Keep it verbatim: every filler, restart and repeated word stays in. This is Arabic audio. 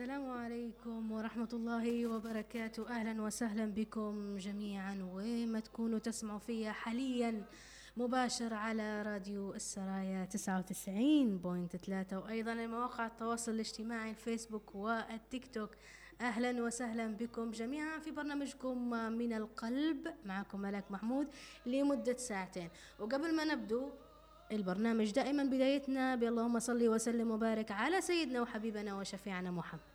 السلام عليكم ورحمة الله وبركاته. أهلا وسهلا بكم جميعا وين ما تكونوا تسمعوا فيها حاليا مباشر على راديو السرايا تسعة وتسعين بوينت ثلاثة، وأيضا المواقع التواصل الاجتماعي الفيسبوك والتيك توك. أهلا وسهلا بكم جميعا في برنامجكم من القلب، معكم ملاك محمود لمدة ساعتين. وقبل ما نبدو البرنامج دائما بدايتنا باللهم صل وسلم وبارك على سيدنا وحبيبنا وشفيعنا محمد.